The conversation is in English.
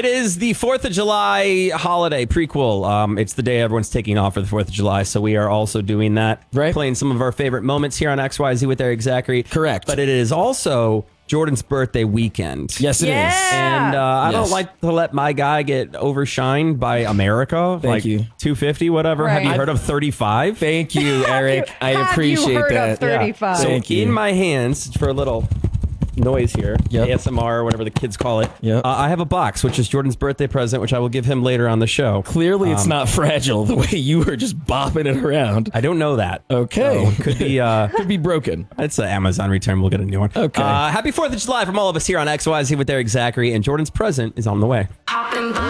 It is the 4th of July holiday prequel. It's the day everyone's taking off for the 4th of July, so we are also doing that. Right. Playing some of our favorite moments here on XYZ with Eric Zachary. Correct. But it is also Jordan's birthday weekend. Yes, it is. And I don't Yes. like to let my guy get overshined by America. Thank you. 250, whatever. Have you Right. heard of 35? Thank you, Eric. I Have appreciate you heard that. of 35? So Thank you. in my hands, for a little noise here, Yep. ASMR, whatever the kids call it, Yep. I have a box, which is Jordan's birthday present, which I will give him later on the show. Clearly, it's not fragile the way you were just bopping it around. I don't know that. Okay. So, could be... Could be broken. It's an Amazon return. We'll get a new one. Okay. Happy 4th of July from all of us here on XYZ with Eric Zachary, and Jordan's present is on the way. Popping